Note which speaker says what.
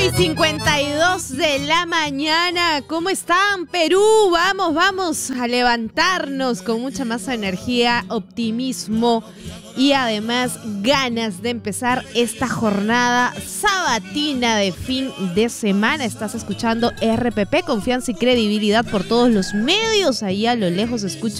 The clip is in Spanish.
Speaker 1: 9:52 de la mañana. ¿Cómo están, Perú? Vamos a levantarnos con mucha más energía, optimismo y además ganas de empezar esta jornada sabatina de fin de semana. Estás escuchando RPP, confianza y credibilidad por todos los medios. Ahí a lo lejos escucho